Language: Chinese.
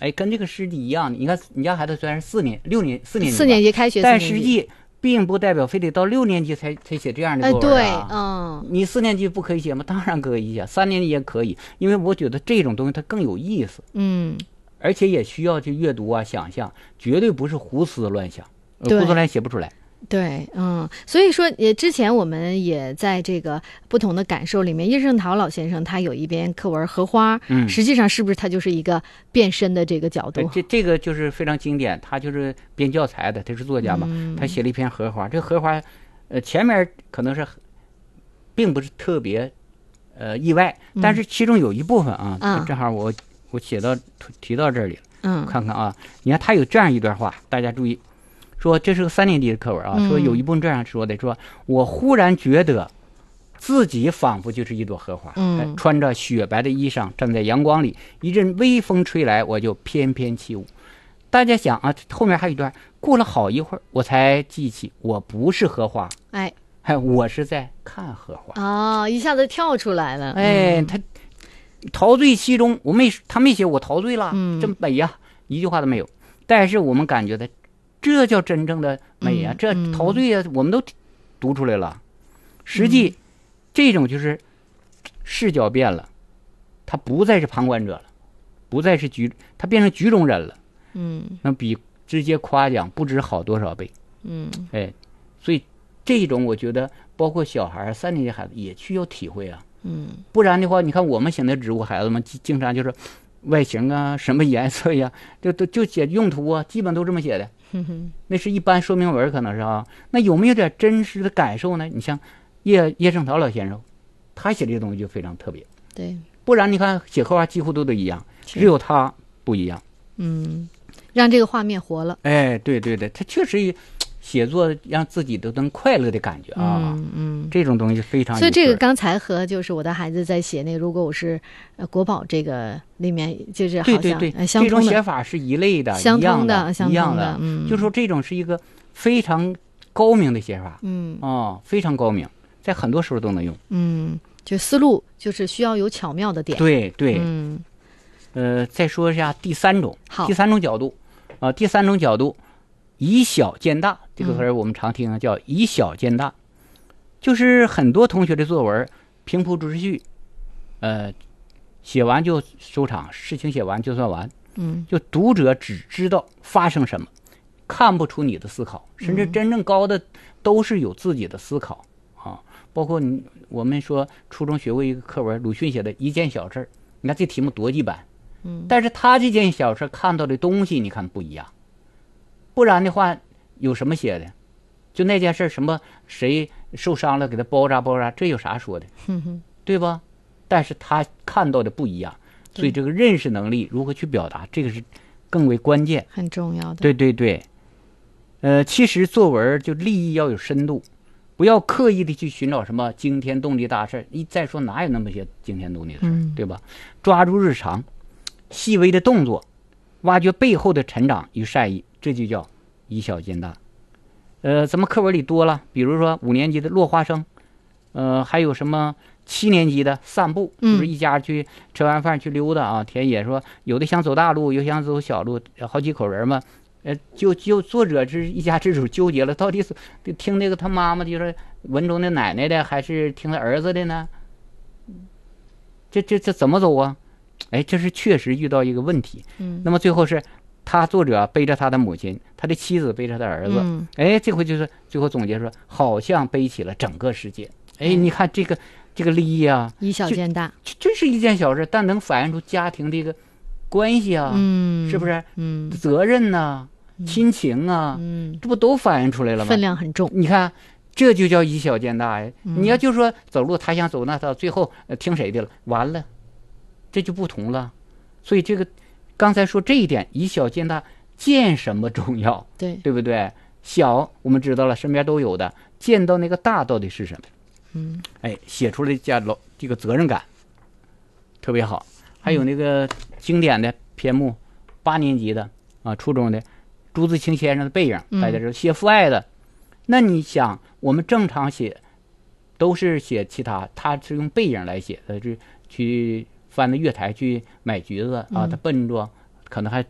跟这个诗集一样。你看你家孩子虽然是4年级开学， 但实际并不代表非得到6年级才写这样的作文啊。你4年级不可以写吗？当然可以写，3年级也可以，因为我觉得这种东西它更有意思。而且也需要去阅读啊，想象，绝对不是胡思乱想，胡思乱写不出来。 对，所以说之前我们也在这个不同的感受里面，叶圣陶老先生他有一篇课文《荷花》，实际上是不是他就是一个变身的这个角度？ 这个就是非常经典，他就是编教材的，他是作家嘛，他写了一篇荷花。这荷花，前面可能是并不是特别意外，但是其中有一部分啊，正好我提到这里了，看看啊，你看他有这样一段话，大家注意。说这是个3年级的课文啊，说有一部分这样说的，说我忽然觉得自己仿佛就是一朵荷花，穿着雪白的衣裳站在阳光里，一阵微风吹来，我就翩翩起舞。大家想啊，后面还有一段，过了好一会儿，我才记起我不是荷花，我是在看荷花一下子跳出来了， 他陶醉其中，他没写我陶醉了，真美呀，一句话都没有。但是我们感觉的。这叫真正的美啊！这陶醉啊，我们都读出来了。实际，这种就是视角变了，他不再是旁观者了，不再是他变成局中人了。那比直接夸奖不知好多少倍。所以这种我觉得，包括小孩3年级孩子也需要体会啊。不然的话，你看我们现在植物孩子们经常就是外形啊，什么颜色呀，就写用途啊，基本都这么写的。那是一般说明文可能是啊，那有没有点真实的感受呢？你像叶圣陶老先生，他写这个东西就非常特别。 对， 不然你看写荷花几乎都一样，只有他不一样。 让这个画面活了。 对，他确实写作让自己都能快乐的感觉啊。这种东西非常有。 所以这个刚才和就是我的孩子在写那个，如果我是国宝这个里面，就是好像对， 相通的， 这种写法是一类的， 相通的， 一样的。就说这种是一个非常高明的写法。非常高明，在很多时候都能用。 就思路就是需要有巧妙的点。 对。再说一下第三种角度第三种角度，以小见大，这个词我们常听叫以小见大，就是很多同学的作文平铺直叙，写完就收场，事情写完就算完。就读者只知道发生什么，看不出你的思考，甚至真正高的都是有自己的思考啊。包括我们说初中学过一个课文，鲁迅写的一件小事，你看这题目多记版。但是他这件小事看到的东西你看不一样，不然的话有什么写的？就那件事，什么谁受伤了给他包扎，这有啥说的？对吧？但是他看到的不一样，所以这个认识能力如何去表达，这个是更为关键， 很重要的。 对。其实作文就立意要有深度，不要刻意的去寻找什么惊天动地大事。再说哪有那么些惊天动地的事，对吧？抓住日常细微的动作，挖掘背后的成长与善意，这就叫以小见大。咱们课文里多了，比如说5年级的落花生，还有什么7年级的散步，就是一家去吃完饭去溜达啊，田野，说有的想走大路，有想走小路，好几口人嘛。就作者是一家之主纠结了，到底是听那个他妈妈就是文中的奶奶的，还是听他儿子的呢？这怎么走啊？这是确实遇到一个问题。那么最后是他作者背着他的母亲，他的妻子背着他的儿子。这回就是最后总结说，好像背起了整个世界。你看这个立意啊， 以小见大， 这是一件小事，但能反映出家庭的一个关系啊，是不是？责任呐，亲情啊，这不都反映出来了吗？ 分量很重。 你看，这就叫以小见大呀。你要就说走路，他想走那到最后听谁的了，完了。这就不同了，所以这个刚才说这一点，以小见大，见什么重要，对不对？小我们知道了，身边都有的，见到那个大到底是什么？写出来这个责任感特别好。还有那个经典的篇目，8年级的初中的朱自清先生的背影，大家知道写父爱的。那你想，我们正常写都是写其他，他是用背影来写的，去翻到月台去买橘子啊，他笨拙，可能还